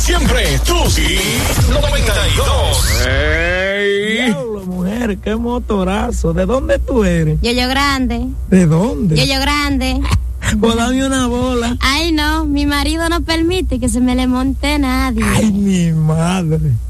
siempre, tú sí, 92. ¡Ey! Diablo, mujer, qué motorazo. ¿De dónde tú eres? Yo grande. ¿De dónde? Yo grande. Pues dame una bola. Ay, no, mi marido no permite que se me le monte nadie. Ay, mi madre.